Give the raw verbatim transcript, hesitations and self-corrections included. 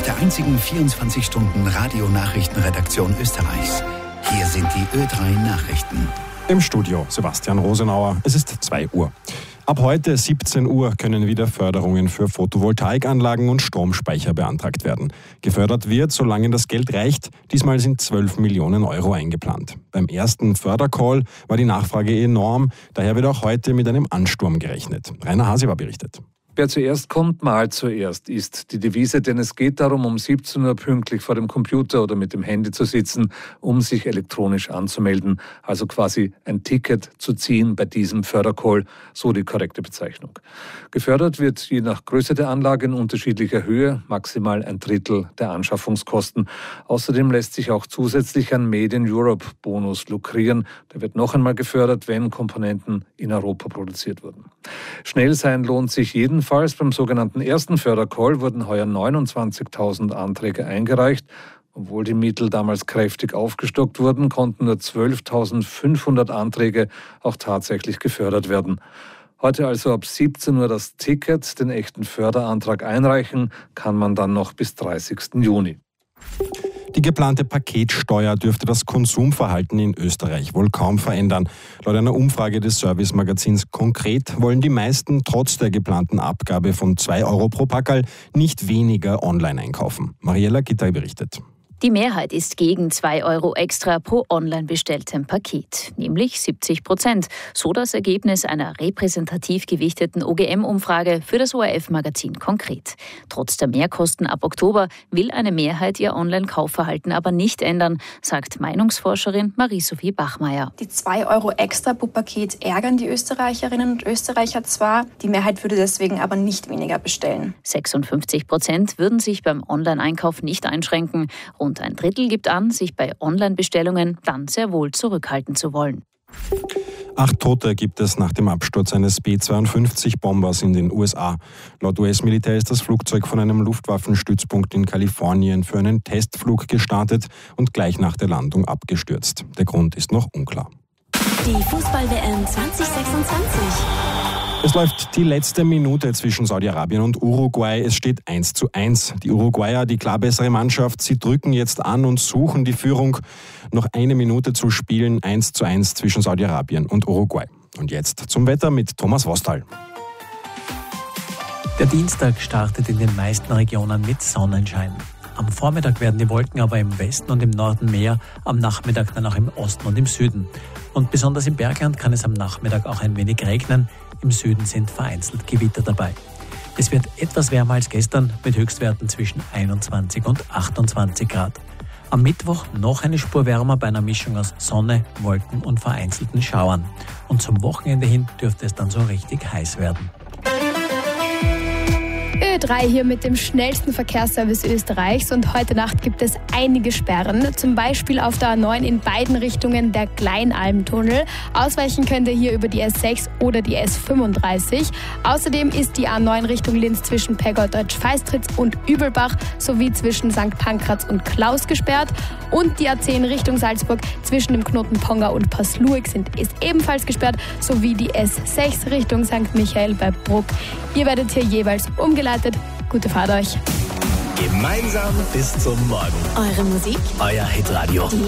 der einzigen vierundzwanzig Stunden Radionachrichtenredaktion Österreichs. Hier sind die Ö drei Nachrichten. Im Studio Sebastian Rosenauer. Es ist zwei Uhr. Ab heute siebzehn Uhr können wieder Förderungen für Photovoltaikanlagen und Stromspeicher beantragt werden. Gefördert wird, solange das Geld reicht. Diesmal sind zwölf Millionen Euro eingeplant. Beim ersten Fördercall war die Nachfrage enorm. Daher wird auch heute mit einem Ansturm gerechnet. Rainer Hasiber berichtet. Wer zuerst kommt, malt zuerst, ist die Devise, denn es geht darum, um siebzehn Uhr pünktlich vor dem Computer oder mit dem Handy zu sitzen, um sich elektronisch anzumelden, also quasi ein Ticket zu ziehen bei diesem Fördercall, so die korrekte Bezeichnung. Gefördert wird je nach Größe der Anlage in unterschiedlicher Höhe, maximal ein Drittel der Anschaffungskosten. Außerdem lässt sich auch zusätzlich ein Made in Europe Bonus lukrieren. Der wird noch einmal gefördert, wenn Komponenten in Europa produziert wurden. Schnell sein lohnt sich jedenfalls. Beim sogenannten ersten Fördercall wurden heuer neunundzwanzigtausend Anträge eingereicht. Obwohl die Mittel damals kräftig aufgestockt wurden, konnten nur zwölftausendfünfhundert Anträge auch tatsächlich gefördert werden. Heute also ab siebzehn Uhr das Ticket, den echten Förderantrag einreichen, kann man dann noch bis dreißigsten Juni. Die geplante Paketsteuer dürfte das Konsumverhalten in Österreich wohl kaum verändern. Laut einer Umfrage des Service-Magazins Konkret wollen die meisten trotz der geplanten Abgabe von zwei Euro pro Packerl nicht weniger online einkaufen. Mariella Gittay berichtet. Die Mehrheit ist gegen zwei Euro extra pro online bestelltem Paket, nämlich siebzig Prozent. So das Ergebnis einer repräsentativ gewichteten O G M-Umfrage für das O R F-Magazin Konkret. Trotz der Mehrkosten ab Oktober will eine Mehrheit ihr Online-Kaufverhalten aber nicht ändern, sagt Meinungsforscherin Marie-Sophie Bachmeier. Die zwei Euro extra pro Paket ärgern die Österreicherinnen und Österreicher zwar, die Mehrheit würde deswegen aber nicht weniger bestellen. sechsundfünfzig Prozent würden sich beim Online-Einkauf nicht einschränken. Und ein Drittel gibt an, sich bei Online-Bestellungen dann sehr wohl zurückhalten zu wollen. Acht Tote gibt es nach dem Absturz eines B zweiundfünfzig Bombers in den U S A. Laut U S-Militär ist das Flugzeug von einem Luftwaffenstützpunkt in Kalifornien für einen Testflug gestartet und gleich nach der Landung abgestürzt. Der Grund ist noch unklar. Die Fußball-W M zwanzig sechsundzwanzig. Es läuft die letzte Minute zwischen Saudi-Arabien und Uruguay. Es steht eins zu eins. Die Uruguayer, die klar bessere Mannschaft, sie drücken jetzt an und suchen die Führung. Noch eine Minute zu spielen, eins zu eins zwischen Saudi-Arabien und Uruguay. Und jetzt zum Wetter mit Thomas Wostal. Der Dienstag startet in den meisten Regionen mit Sonnenschein. Am Vormittag werden die Wolken aber im Westen und im Norden mehr, am Nachmittag dann auch im Osten und im Süden. Und besonders im Bergland kann es am Nachmittag auch ein wenig regnen. Im Süden sind vereinzelt Gewitter dabei. Es wird etwas wärmer als gestern mit Höchstwerten zwischen einundzwanzig und achtundzwanzig Grad. Am Mittwoch noch eine Spur wärmer bei einer Mischung aus Sonne, Wolken und vereinzelten Schauern. Und zum Wochenende hin dürfte es dann so richtig heiß werden. Ö drei hier mit dem schnellsten Verkehrsservice Österreichs und heute Nacht gibt es einige Sperren, zum Beispiel auf der A neun in beiden Richtungen der Kleinalmtunnel. Ausweichen könnt ihr hier über die S sechs oder die S fünfunddreißig. Außerdem ist die A neun Richtung Linz zwischen Pegau-Deutsch-Feistritz und Übelbach sowie zwischen Sankt Pankraz und Klaus gesperrt. Und die A zehn Richtung Salzburg zwischen dem Knoten Ponga und Passluig sind, ist ebenfalls gesperrt, sowie die S sechs Richtung Sankt Michael bei Bruck. Ihr werdet hier jeweils umgeleitet. Gute Fahrt euch. Gemeinsam bis zum Morgen. Eure Musik, Euer Hitradio.